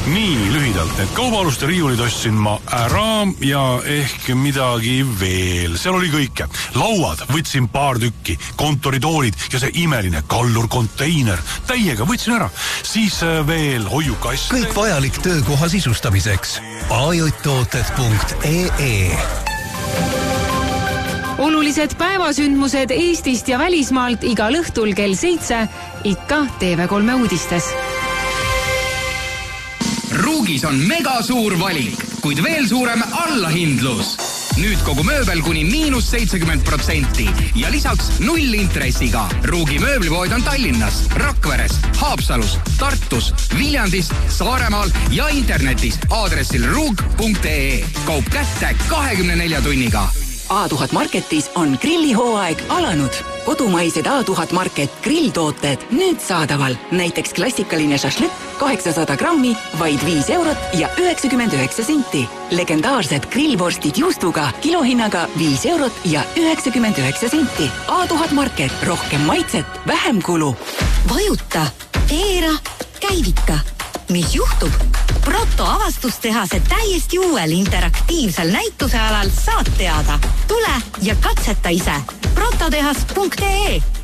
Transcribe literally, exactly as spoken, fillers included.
Nii lühidalt, need kaubaluste riiulid ostsin ma ära ja ehk midagi veel. Seal oli kõike. Lauad võtsin paar tükki, kontoritoolid ja see imeline kallur konteiner. Täiega võtsin ära. Siis veel hoiukast. Kõik vajalik töökoha sisustamiseks. ajotooted punkt ee Olulised päevasündmused Eestist ja välismaalt igal õhtul kell seitse, ikka T V kolm uudistes. Ruugis on mega suur valik, kuid veel suurem allahindlus. Nüüd kogu mööbel kuni miinus seitsekümmend protsenti ja lisaks null intressiga. Ruugi mööblipood on Tallinnas, Rakveres, Haapsalus, Tartus, Viljandis, Saaremaal ja internetis aadressil ruug punkt ee. Kaup kätte kahekümne nelja tunniga. A tuhat Marketis on grillihooaeg alanud. Kodumaised A tuhat Market grilltooted nüüd saadaval. Näiteks klassikaline šašlõkk kaheksasada grammi, vaid viis eurot ja üheksakümmend üheksa senti. Legendaarsed grillvorstid juustuga kilohinnaga viis eurot ja üheksakümmend üheksa senti. A tuhat Market, rohkem maitset, vähem kulu. Vajuta, keera, käivita. Mis juhtub? Proto avastustehase täiesti uuel interaktiivsel näitusealal saad teada. Tule ja katseta ise. prototehas punkt ee